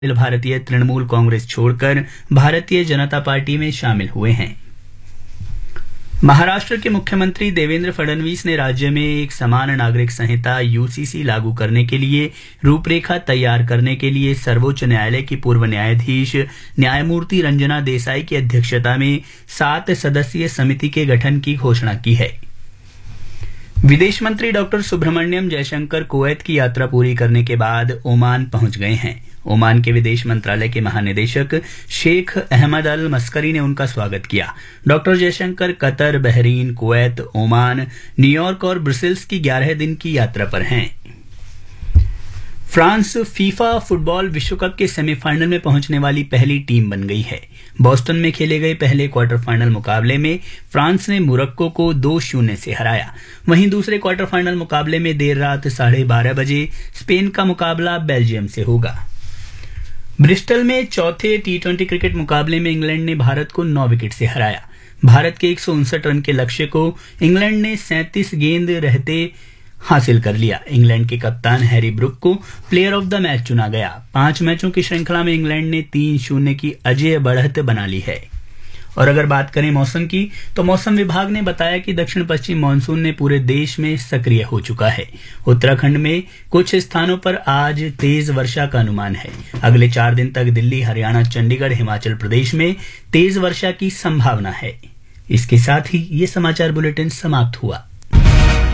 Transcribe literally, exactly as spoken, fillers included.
भारतीय तृणमूल कांग्रेस छोड़कर भारतीय जनता पार्टी में शामिल हुए हैं। महाराष्ट्र के मुख्यमंत्री देवेंद्र फडणवीस ने राज्य में एक समान नागरिक संहिता यूसीसी लागू करने के लिए रूपरेखा तैयार करने के लिए सर्वोच्च न्यायालय की पूर्व न्यायाधीश न्यायमूर्ति रंजना देसाई की अध्यक्षता में सात सदस्यीय समिति के गठन की घोषणा की है। विदेश मंत्री डॉक्टर सुब्रमण्यम जयशंकर कुवैत की यात्रा पूरी करने के बाद ओमान पहुंच गए हैं। ओमान के विदेश मंत्रालय के महानिदेशक शेख अहमद अल मस्करी ने उनका स्वागत किया। Doctor Jaishankar Qatar, Bahrain, Kuwait, Oman, New York और ब्रसेल्स की ग्यारह दिन की यात्रा पर हैं। फ्रांस फीफा फुटबॉल विश्व कप के सेमीफाइनल में पहुंचने वाली पहली टीम बन गई है। बोस्टन में खेले गए पहले क्वार्टर फाइनल मुकाबले में फ्रांस ने मोरक्को को दो शून्य से हराया। वहीं दूसरे क्वार्टर फाइनल मुकाबले में देर रात साढ़े बारह बजे स्पेन का मुकाबला बेल्जियम से होगा। ब्रिस्टल में चौथे टी ट्वेंटी क्रिकेट मुकाबले में इंग्लैंड ने भारत को नौ विकेट से हराया। भारत के एक सौ उनसठ रन के लक्ष्य को इंग्लैंड ने सैंतीस गेंद रहते हासिल कर लिया। इंग्लैंड के कप्तान हैरी ब्रुक को प्लेयर ऑफ द मैच चुना गया। पांच मैचों की श्रृंखला में इंग्लैंड ने तीन शून्य की अजेय बढ़त बना ली है। और अगर बात करें मौसम की, तो मौसम विभाग ने बताया कि दक्षिण पश्चिम मानसून ने पूरे देश में सक्रिय हो चुका है। उत्तराखंड में कुछ स्थानों पर आज तेज वर्षा का अनुमान है। अगले चार दिन तक दिल्ली, हरियाणा, चंडीगढ़, हिमाचल प्रदेश में तेज वर्षा की संभावना है। इसके साथ ही ये समाचार बुलेटिन समाप्त हुआ।